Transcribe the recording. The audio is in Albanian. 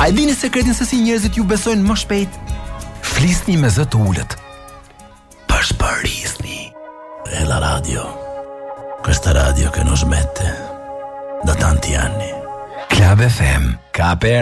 A e dini sekretin se si njerëzit ju besojnë më shpejt? Flisni me zë të ulët. Pashpërisni. È la radio. Questa radio che non smette da tanti anni. Club FM, ka